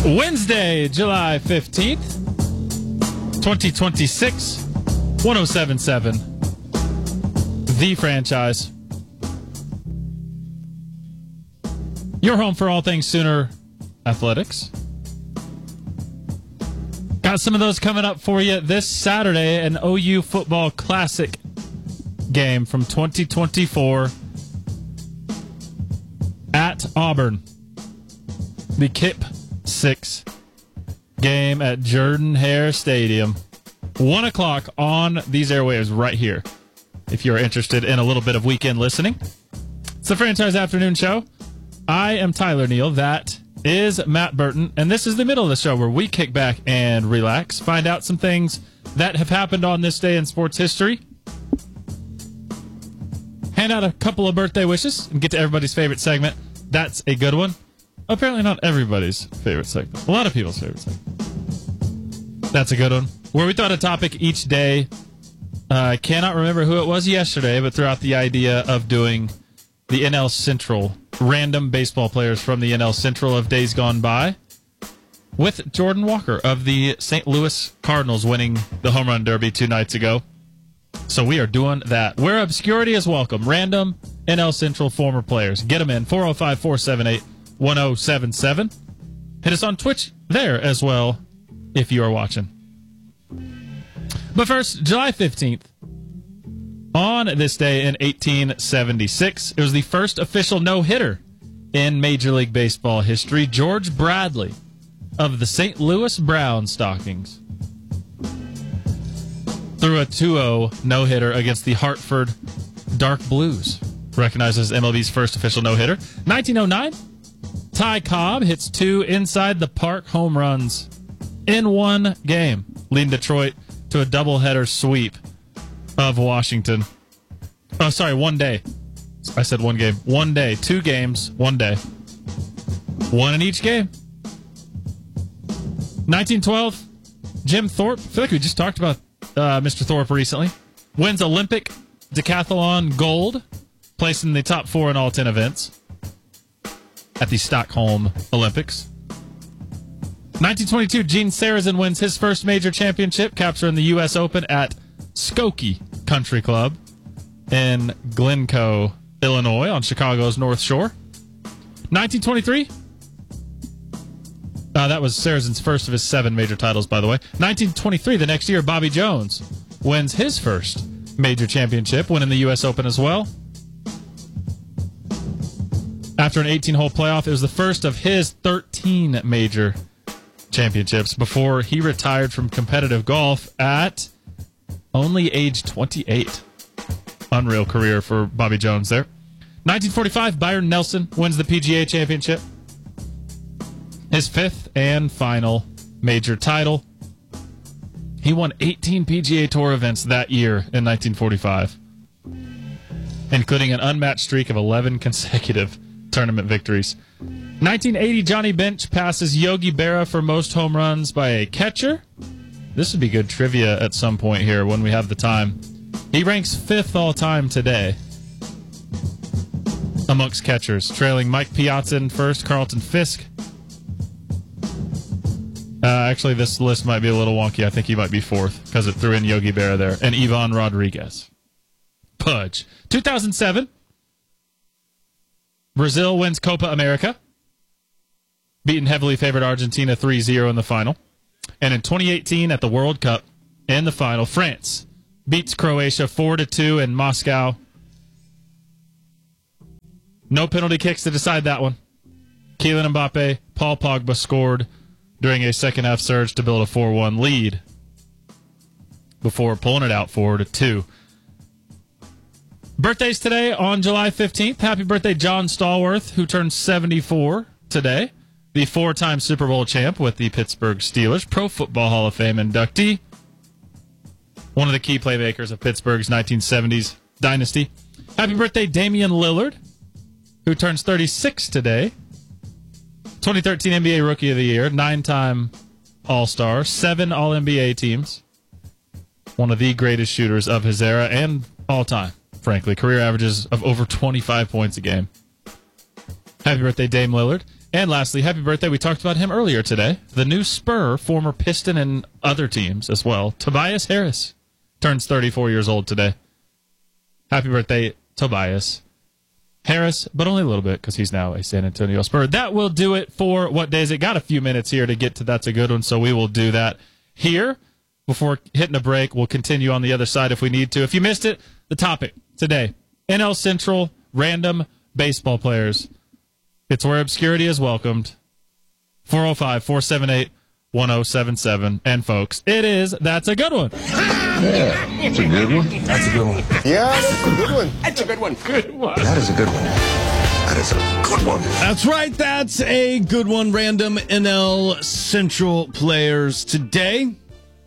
Wednesday, July 15th, 2026, 107.7, The Franchise. Your home for all things Sooner athletics. Got some of those coming up for you this Saturday, an OU football classic game from 2024 at Auburn. The KIP 6 game at Jordan-Hare Stadium. 1 o'clock on these airwaves right here, if you're interested in a little bit of weekend listening. It's the Franchise Afternoon Show. I am Tyler Neal. That is Matt Burton. And this is the middle of the show where we kick back and relax, find out some things that have happened on this day in sports history, hand out a couple of birthday wishes, and get to everybody's favorite segment. That's a good one. Apparently not everybody's favorite segment. A lot of people's favorite segment. That's a good one. Where we thought a topic each day. I cannot remember who it was yesterday, but threw out the idea of doing the NL Central, random baseball players from the NL Central of days gone by, with Jordan Walker of the St. Louis Cardinals winning the Home Run Derby 2 nights ago. So we are doing that. Where obscurity is welcome. Random NL Central former players. Get them in. 405-478-1077. Hit us on Twitch there as well if you are watching. But first, July 15th. On this day in 1876, it was the first official no-hitter in Major League Baseball history. George Bradley of the St. Louis Brown Stockings threw a 2-0 no-hitter against the Hartford Dark Blues, recognized as MLB's first official no-hitter. 1909, Ty Cobb hits 2 inside the park home runs in one game, leading Detroit to a doubleheader sweep of Washington. Oh, sorry, 1 day. I said one game. 1 day. 2 games, 1 day. 1 in each game. 1912, Jim Thorpe. I feel like we just talked about Mr. Thorpe recently. Wins Olympic decathlon gold, placed in the top 4 in all 10 events at the Stockholm Olympics. 1922, Gene Sarazen wins his first major championship, capturing the U.S. Open at Skokie Country Club in Glencoe, Illinois, on Chicago's North Shore. 1923. That was Sarazen's first of his 7 major titles, by the way. 1923, the next year, Bobby Jones wins his first major championship, winning the U.S. Open as well. After an 18-hole playoff, it was the first of his 13 major championships before he retired from competitive golf at only age 28. Unreal career for Bobby Jones there. 1945, Byron Nelson wins the PGA Championship. His 5th and final major title. He won 18 PGA Tour events that year in 1945, including an unmatched streak of 11 consecutive tournament victories. 1980, Johnny Bench passes Yogi Berra for most home runs by a catcher. This would be good trivia at some point here when we have the time. He ranks 5th all-time today amongst catchers, trailing Mike Piazza in first, Carlton Fisk. Actually, this list might be a little wonky. I think he might be 4th because it threw in Yogi Berra there. And Ivan Rodriguez. Pudge. 2007, Brazil wins Copa America, beating heavily favored Argentina 3-0 in the final. And in 2018 at the World Cup, in the final, France beats Croatia 4-2 in Moscow. No penalty kicks to decide that one. Kylian Mbappe, Paul Pogba scored during a second-half surge to build a 4-1 lead before pulling it out 4-2. Birthdays today on July 15th. Happy birthday, John Stallworth, who turns 74 today. The 4-time Super Bowl champ with the Pittsburgh Steelers, Pro Football Hall of Fame inductee. One of the key playmakers of Pittsburgh's 1970s dynasty. Happy birthday, Damian Lillard, who turns 36 today. 2013 NBA Rookie of the Year, 9-time All-Star, 7 All-NBA teams. One of the greatest shooters of his era and all time, frankly. Career averages of over 25 points a game. Happy birthday, Dame Lillard. And lastly, happy birthday. We talked about him earlier today. The new Spur, former Piston and other teams as well. Tobias Harris turns 34 years old today. Happy birthday, Tobias Harris, but only a little bit because he's now a San Antonio Spur. That will do it for What Day Is It? Got a few minutes here to get to That's a Good One, so we will do that here. Before hitting a break, we'll continue on the other side if we need to. If you missed it, the topic today, NL Central random baseball players. It's where obscurity is welcomed. 405-478-1077. And folks, it is That's a Good One. Yeah, that's a good one. That's a good one. Yeah, that's a good one. That's a good one. Good one. That is a good one. That is a good one. That's right. That's a good one. Random NL Central players today.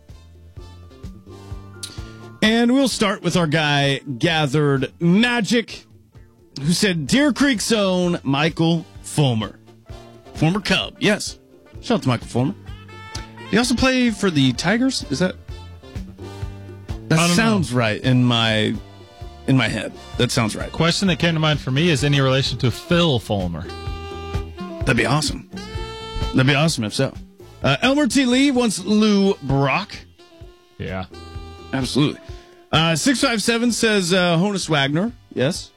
And we'll start with our guy, Gathered Magic, who said, Deer Creek's own Michael Fulmer. Former Cub. Yes. Shout out to Michael Fulmer. He also played for the Tigers? Is that... That sounds right in my head. That sounds right. Question that came to mind for me is any relation to Phil Fulmer? That'd be awesome. That'd be awesome if so. Elmer T. Lee wants Lou Brock. Yeah. Absolutely. 657 says Honus Wagner. Yes.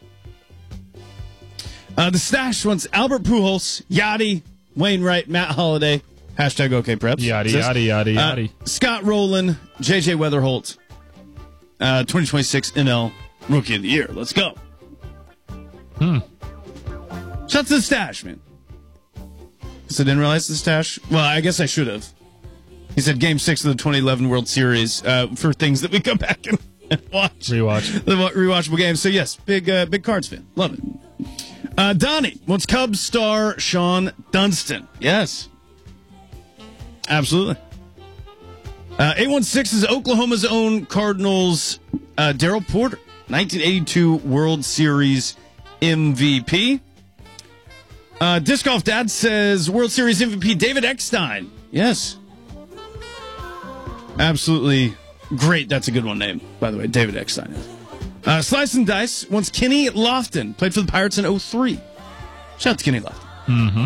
The Stash wants Albert Pujols, Yachty, Wainwright, Matt Holliday. Hashtag OK Preps. Yachty, yachty, yachty, yachty. Scott Rowland, JJ Weatherholt. 2026 NL Rookie of the Year. Let's go. Shout out to the Stash, man. Because I didn't realize the Stash. Well, I guess I should have. He said Game 6 of the 2011 World Series for things that we come back and watch. Rewatch. The rewatchable games. So, yes, big Cards fan. Love it. Donnie wants Cubs star Sean Dunston. Yes. Absolutely. 816 is Oklahoma's own Cardinals Darryl Porter, 1982 World Series MVP. Disc Golf Dad says World Series MVP David Eckstein. Yes. Absolutely great. That's a good one name, by the way. David Eckstein. Slice and Dice wants Kenny Lofton. Played for the Pirates in 03. Shout out to Kenny Lofton. Mm-hmm.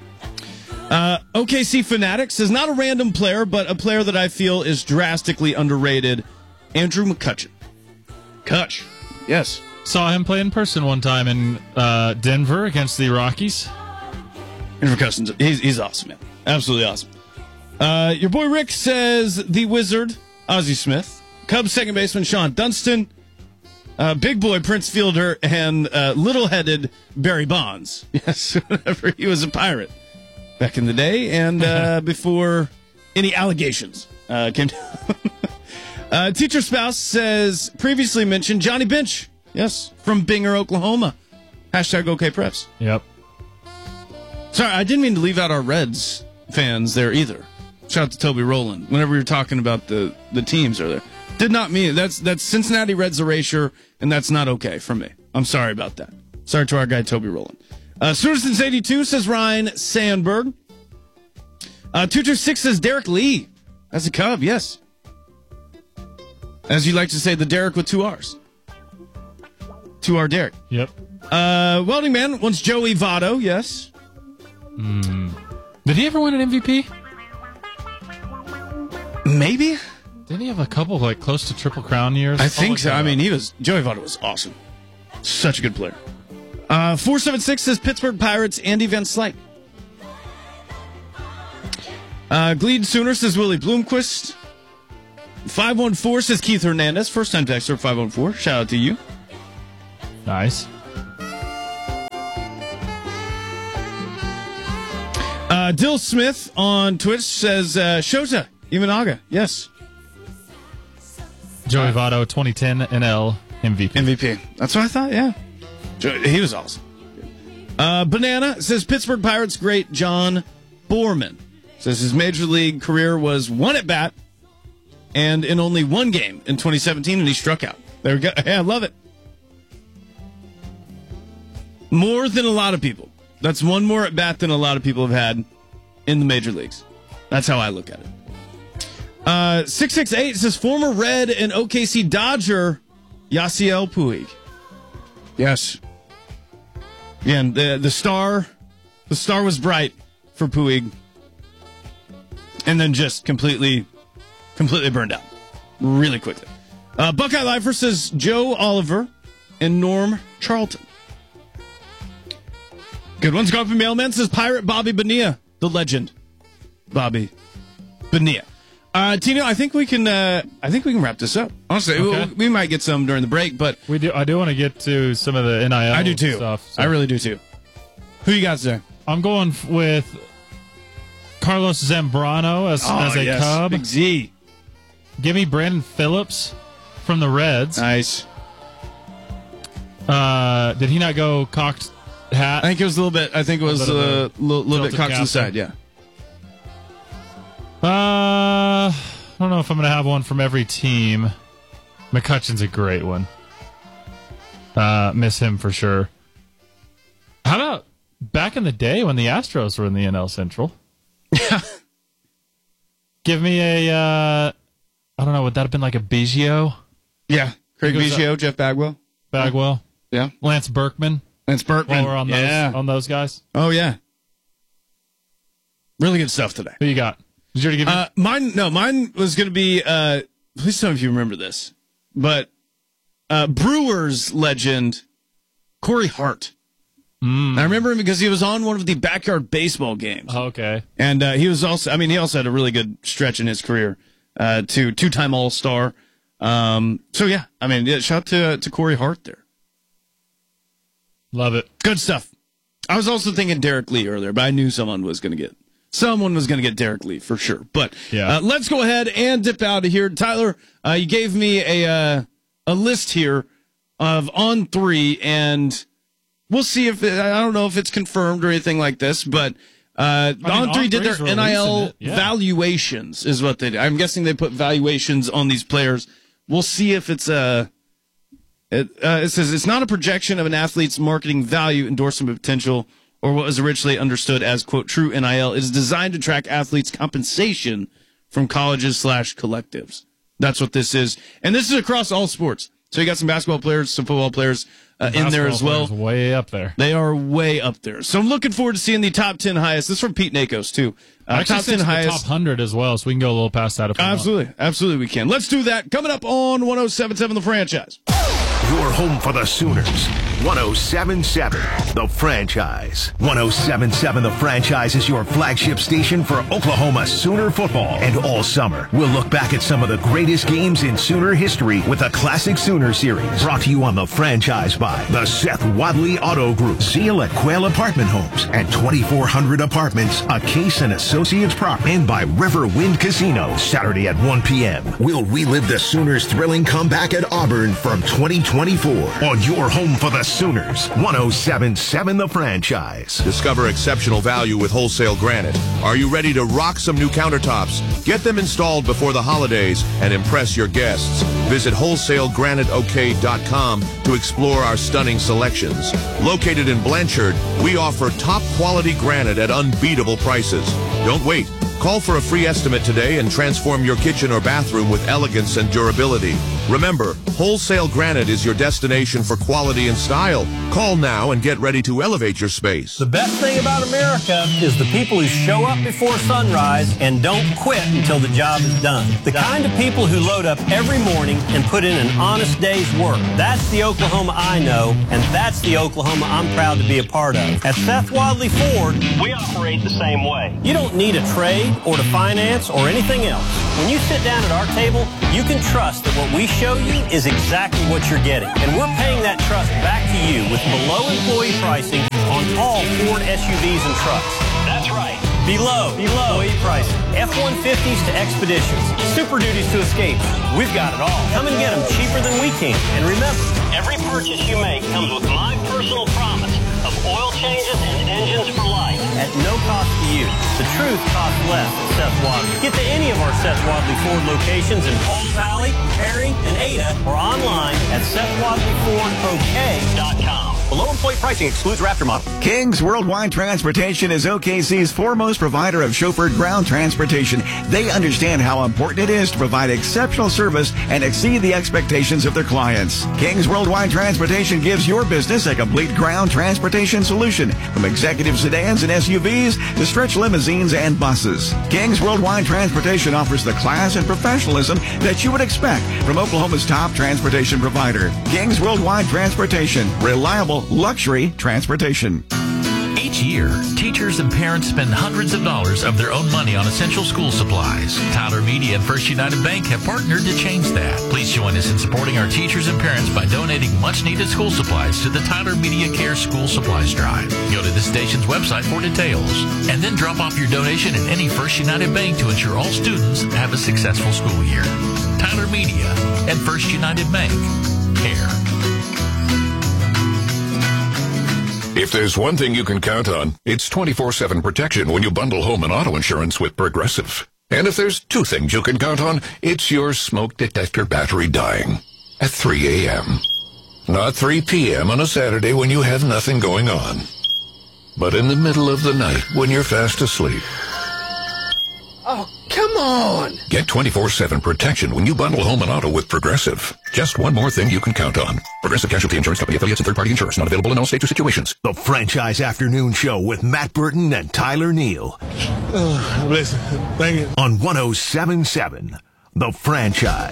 OKC Fanatic says not a random player, but a player that I feel is drastically underrated. Andrew McCutchen. Kutch. Yes. Saw him play in person one time in Denver against the Rockies. Andrew McCutchen's he's awesome, man. Absolutely awesome. Your boy Rick says the Wizard, Ozzie Smith. Cubs second baseman Sean Dunston. Big boy Prince Fielder and little-headed Barry Bonds. Yes, whenever he was a Pirate back in the day and before any allegations came down. Teacher Spouse says previously mentioned Johnny Bench. Yes, from Binger, Oklahoma. Hashtag OK Preps. Yep. Sorry, I didn't mean to leave out our Reds fans there either. Shout out to Toby Rowland. Whenever we were talking about the teams are there. Did not mean it. That's Cincinnati Reds erasure, and that's not okay for me. I'm sorry about that. Sorry to our guy Toby Rowland. Citizens 82 says Ryan Sandberg. 226 says Derek Lee. That's a Cub, yes. As you like to say, the Derek with 2 R's. 2R Derek. Yep. Welding Man wants Joey Votto, yes. Did he ever win an MVP? Maybe. Didn't he have a couple like close to Triple Crown years? I think so. I mean, Joey Votto was awesome. Such a good player. 476 says Pittsburgh Pirates, Andy Van Slyke. Gleed Sooner says Willie Bloomquist. 514 says Keith Hernandez. First time texter 514. Shout out to you. Nice. Dill Smith on Twitch says Shota Imanaga. Yes. Joey Votto, 2010 NL MVP. That's what I thought, yeah. He was awesome. Banana says Pittsburgh Pirates great John Borman. Says his major league career was 1 at bat and in only 1 game in 2017, and he struck out. There we go. Yeah, I love it. More than a lot of people. That's 1 more at bat than a lot of people have had in the major leagues. That's how I look at it. 668 says former Red and OKC Dodger Yasiel Puig. Yes. Again, the star The star was bright for Puig. And then just completely burned out really quickly. Buckeye Lifer says Joe Oliver and Norm Charlton. Good one. Scarpy Mailman says Pirate Bobby Bonilla, the legend. Bobby Bonilla. Tino, I think we can wrap this up. Honestly, Okay. we might get some during the break, but I do want to get to some of the NIL I do too. stuff. so- I really do too. Who you got today? I'm going with Carlos Zambrano as a Cub. Big Z. Give me Brandon Phillips from the Reds. Nice. Did he not go cocked hat? I think it was a little bit. I think it was a little bit tilted cocked to the cap side. there. Yeah. I don't know if I'm going to have one from every team. McCutcheon's a great one. Miss him for sure. How about back in the day when the Astros were in the NL Central? Give me a, I don't know, would that have been like a Biggio? Yeah. Craig He goes Biggio, Jeff Bagwell. Bagwell? Yeah. Lance Berkman? Lance Berkman. While we're on those guys? Oh, yeah. Really good stuff today. Who you got? Did you already give me? Mine was going to be, please tell me if you remember this, but Brewers legend Corey Hart. I remember him because he was on one of the backyard baseball games. Oh, okay. And he also had a really good stretch in his career, two-time All-Star. So, yeah, shout out to Corey Hart there. Love it. Good stuff. I was also thinking Derek Lee earlier, but I knew someone was going to get Derek Lee for sure. But yeah. Let's go ahead and dip out of here. Tyler, you gave me a list here of on 3, and we'll see if I don't know if it's confirmed or anything like this, but on 3 did their NIL valuations is what they did. I'm guessing they put valuations on these players. We'll see if it's it says it's not a projection of an athlete's marketing value, endorsement potential, or what was originally understood as, quote, true NIL. It is designed to track athletes' compensation from colleges / collectives. That's what this is. And this is across all sports. So you got some basketball players, some football players in there as well. Way up there. They are way up there. So I'm looking forward to seeing the top 10 highest. This is from Pete Nakos, too. Top 10 highest. Top 100 as well, so we can go a little past that if we want. Absolutely we can. Let's do that. Coming up on 107.7 The Franchise. Your home for the Sooners. 107.7 The Franchise. 107.7 The Franchise is your flagship station for Oklahoma Sooner football. And all summer, we'll look back at some of the greatest games in Sooner history with a Classic Sooner series. Brought to you on The Franchise by the Seth Wadley Auto Group. Seal at Quail Apartment Homes and 2400 Apartments, a Case and Associates property. And by River Wind Casino. Saturday at 1 p.m. We'll relive the Sooners' thrilling comeback at Auburn from 2024 on your home for the Sooners. 107.7 The Franchise. Discover exceptional value with Wholesale Granite. Are you ready to rock some new countertops? Get them installed before the holidays and impress your guests. Visit wholesaleGraniteOK.com to explore our stunning selections. Located in Blanchard, we offer top quality granite at unbeatable prices. Don't wait. Call for a free estimate today and transform your kitchen or bathroom with elegance and durability. Remember, Wholesale Granite is your destination for quality and style. Call now and get ready to elevate your space. The best thing about America is the people who show up before sunrise and don't quit until the job is done. The kind of people who load up every morning and put in an honest day's work. That's the Oklahoma I know, and that's the Oklahoma I'm proud to be a part of. At Seth Wadley Ford, we operate the same way. You don't need a trade or to finance or anything else. When you sit down at our table, you can trust that what we show you is exactly what you're getting. And we're paying that trust back to you with below employee pricing on all Ford SUVs and trucks. That's right. Below employee pricing. F-150s to Expeditions. Super Duties to Escapes. We've got it all. Come and get them cheaper than we can. And remember, every purchase you make comes with my personal promise of oil changes and engines for life at no cost to you. The truth costs less at Seth Wadley. Get to any of our Seth Wadley Ford locations in Palm Valley, Perry, and Ada, or online at SethWadleyFordOK.com. Below employee pricing excludes Raptor model. King's Worldwide Transportation is OKC's foremost provider of chauffeured ground transportation. They understand how important it is to provide exceptional service and exceed the expectations of their clients. King's Worldwide Transportation gives your business a complete ground transportation solution, from executive sedans and SUVs to stretch limousines and buses. King's Worldwide Transportation offers the class and professionalism that you would expect from Oklahoma's top transportation provider. King's Worldwide Transportation. Reliable luxury transportation. Each year, teachers and parents spend hundreds of dollars of their own money on essential school supplies. Tyler Media and First United Bank have partnered to change that. Please join us in supporting our teachers and parents by donating much-needed school supplies to the Tyler Media Care School Supplies Drive. Go to the station's website for details, and then drop off your donation at any First United Bank to ensure all students have a successful school year. Tyler Media and First United Bank. Care. If there's one thing you can count on, it's 24/7 protection when you bundle home and auto insurance with Progressive. And if there's two things you can count on, it's your smoke detector battery dying at 3 a.m. Not 3 p.m. on a Saturday when you have nothing going on, but in the middle of the night when you're fast asleep. Oh, come on! Get 24/7 protection when you bundle home and auto with Progressive. Just one more thing you can count on. Progressive Casualty Insurance Company, affiliates, and third-party insurers. Not available in all states or situations. The Franchise Afternoon Show with Matt Burton and Tyler Neal. Listen, thank you. On 107.7, The Franchise.